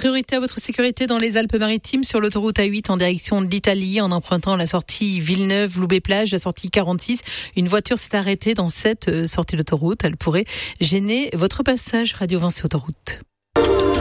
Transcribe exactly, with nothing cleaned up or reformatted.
priorité à votre sécurité dans les Alpes-Maritimes sur l'autoroute A huit en direction de l'Italie en empruntant la sortie Villeneuve-Loubet-Plage, la sortie quarante-six. Une voiture s'est arrêtée dans cette sortie d'autoroute. Elle pourrait gêner votre passage. Radio Vinci Autoroute.